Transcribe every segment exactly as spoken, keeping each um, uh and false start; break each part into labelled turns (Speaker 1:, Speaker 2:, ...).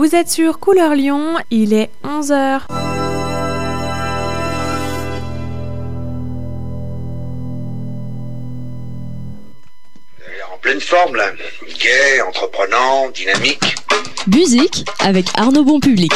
Speaker 1: Vous êtes sur Couleur Lyon, il est onze heures.
Speaker 2: En pleine forme là, gai, entreprenant, dynamique.
Speaker 3: Musique avec Arnaud Bonpublic.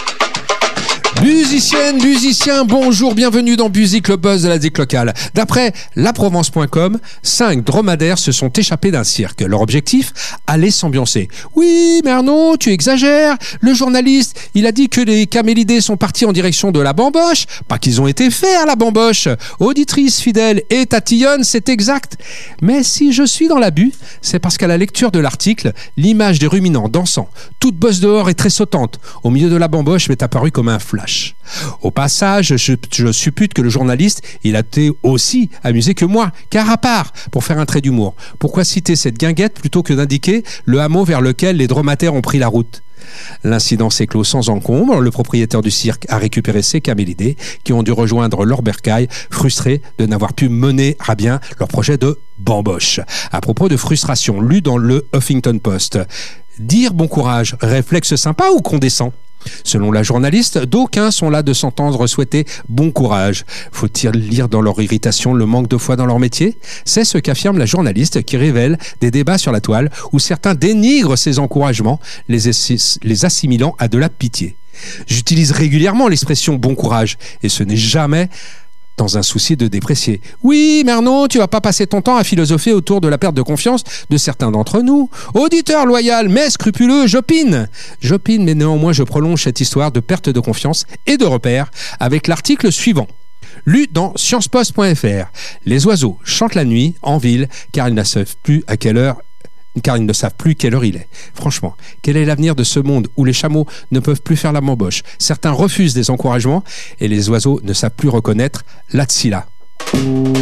Speaker 4: Musiciennes, musiciens, bonjour, bienvenue dans Musique, le buzz de la musique locale. D'après la provence point com, cinq dromadaires se sont échappés d'un cirque. Leur objectif, aller s'ambiancer. Oui, mais Arnaud, tu exagères. Le journaliste, il a dit que les camélidés sont partis en direction de la bamboche. Pas qu'ils ont été faits à la bamboche. Auditrice fidèle et tatillonne, c'est exact. Mais si je suis dans l'abus, c'est parce qu'à la lecture de l'article, l'image des ruminants dansant, toute bosse dehors et très sautante, au milieu de la bamboche m'est apparue comme un flash. Au passage, je, je suppute que le journaliste, il a été aussi amusé que moi, car à part, pour faire un trait d'humour, pourquoi citer cette guinguette plutôt que d'indiquer le hameau vers lequel les dromadaires ont pris la route ? L'incident s'est clos sans encombre. Le propriétaire du cirque a récupéré ses camélidés qui ont dû rejoindre leur bercail, frustrés de n'avoir pu mener à bien leur projet de bamboche. À propos de frustration, lu dans le Huffington Post, dire bon courage, réflexe sympa ou condescend ? Selon la journaliste, d'aucuns sont là de s'entendre souhaiter bon courage. Faut-il lire dans leur irritation le manque de foi dans leur métier ? C'est ce qu'affirme la journaliste qui révèle des débats sur la toile où certains dénigrent ces encouragements, les, assi- les assimilant à de la pitié. J'utilise régulièrement l'expression bon courage et ce n'est jamais dans un souci de déprécier. Oui, mais Arnaud, tu vas pas passer ton temps à philosopher autour de la perte de confiance de certains d'entre nous. Auditeur loyal, mais scrupuleux, j'opine. J'opine, mais néanmoins je prolonge cette histoire de perte de confiance et de repères avec l'article suivant. Lu dans science post point f r. Les oiseaux chantent la nuit en ville car ils ne savent plus à quelle heure car ils ne savent plus quelle heure il est. Franchement, quel est l'avenir de ce monde où les chameaux ne peuvent plus faire la bamboche ? Certains refusent des encouragements et les oiseaux ne savent plus reconnaître la tsila.